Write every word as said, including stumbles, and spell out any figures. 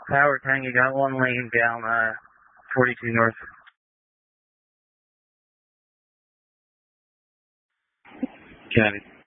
Power Tango, got one lane down uh, forty-two north. Copy.